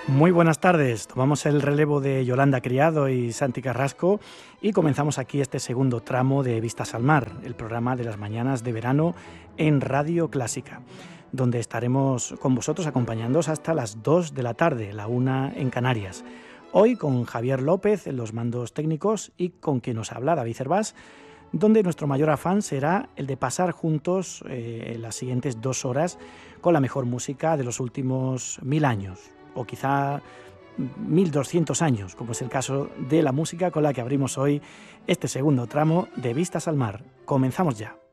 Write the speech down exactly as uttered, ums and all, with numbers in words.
Muy buenas tardes, tomamos el relevo de Yolanda Criado y Santi Carrasco y comenzamos aquí este segundo tramo de Vistas al Mar, el programa de las mañanas de verano en Radio Clásica, donde estaremos con vosotros acompañándoos hasta las dos de la tarde, la una en Canarias. Hoy con Javier López en los mandos técnicos y con quien nos habla, David Cervás, donde nuestro mayor afán será el de pasar juntos eh, las siguientes dos horas con la mejor música de los últimos mil años, o quizá mil doscientos años, como es el caso de la música con la que abrimos hoy este segundo tramo de Vistas al Mar. Comenzamos ya.